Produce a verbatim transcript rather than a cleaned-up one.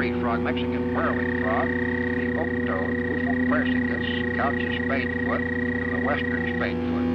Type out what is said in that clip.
street frog, Mexican whirling frog, the oak toad, Bufo quercus, Couch's spadefoot, and the western spadefoot.